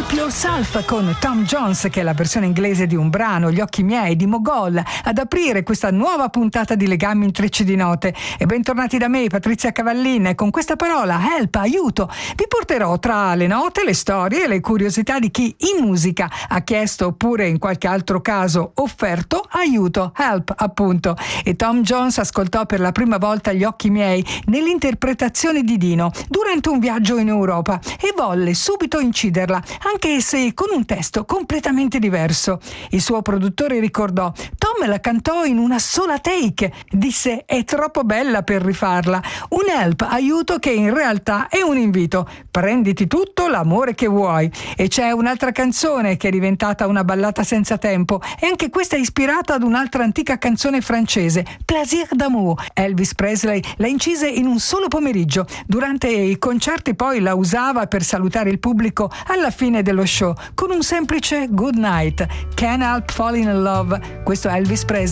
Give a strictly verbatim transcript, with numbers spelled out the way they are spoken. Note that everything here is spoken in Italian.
Help Yourself con Tom Jones, che è la versione inglese di un brano, Gli occhi miei di Mogol, ad aprire questa nuova puntata di Legami Intrecci di Note. E bentornati da me, Patrizia Cavallin, e con questa parola, help, aiuto, vi porterò tra le note, le storie e le curiosità di chi in musica ha chiesto oppure in qualche altro caso offerto aiuto, help appunto. E Tom Jones ascoltò per la prima volta Gli occhi miei nell'interpretazione di Dino durante un viaggio in Europa e volle subito inciderla, anche se con un testo completamente diverso. Il suo produttore ricordò: Tom la cantò in una sola take, disse è troppo bella per rifarla. Un help, aiuto, che in realtà è un invito: prenditi tutto l'amore che vuoi. E c'è un'altra canzone che è diventata una ballata senza tempo, e anche questa è ispirata ad un'altra antica canzone francese, Plaisir d'amour. Elvis Presley la incise in un solo pomeriggio. Durante i concerti poi la usava per salutare il pubblico alla fine dello show con un semplice good night. Can't help falling in love. Questo è Elvis Presley.